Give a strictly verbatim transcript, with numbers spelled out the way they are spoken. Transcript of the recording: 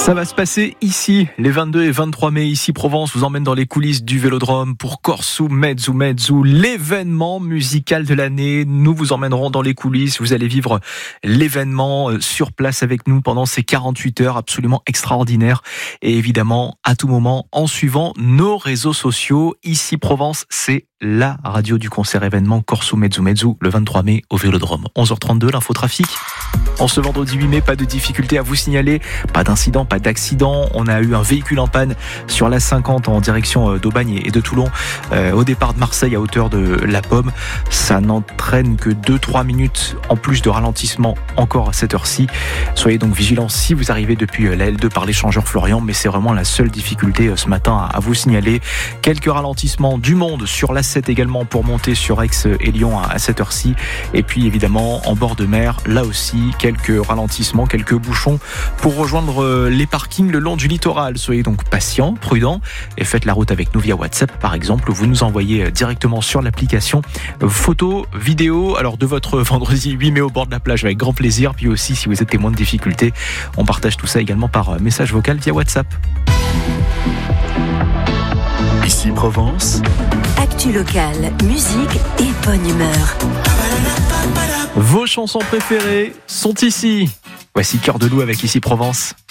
Ça va se passer ici, les vingt-deux et vingt-trois mai, ici Provence vous emmène dans les coulisses du Vélodrome pour Corso Mezzo Mezzo, l'événement musical de l'année. Nous vous emmènerons dans les coulisses, vous allez vivre l'événement sur place avec nous pendant ces quarante-huit heures absolument extraordinaires. Et évidemment, à tout moment, en suivant nos réseaux sociaux, ici Provence, c'est la radio du concert événement Corso Mezzo Mezzo, le vingt-trois mai au Vélodrome. onze heures trente-deux, l'infotrafic. En ce vendredi huit mai, pas de difficulté à vous signaler, pas d'incident, pas d'accident. On a eu un véhicule en panne sur l'A cinquante en direction d'Aubagne et de Toulon, euh, au départ de Marseille à hauteur de La Pomme. Ça n'entraîne que deux à trois minutes en plus de ralentissement encore à cette heure-ci. Soyez donc vigilants si vous arrivez depuis la L deux par l'échangeur Florian, mais c'est vraiment la seule difficulté ce matin à vous signaler. Quelques ralentissements du monde sur l'A sept également pour monter sur Aix et Lyon à cette heure-ci. Et puis évidemment en bord de mer, là aussi, quelques ralentissements, quelques bouchons pour rejoindre les parkings le long du littoral. Soyez donc patients, prudents et faites la route avec nous via WhatsApp par exemple. Vous nous envoyez directement sur l'application photos, vidéos alors de votre vendredi huit mai au bord de la plage avec grand plaisir. Puis aussi si vous êtes témoin de difficultés, on partage tout ça également par message vocal via WhatsApp. Ici Provence. Actu locale, musique et bonne humeur. Vos chansons préférées sont ici. Voici Cœur de loup avec Ici Provence.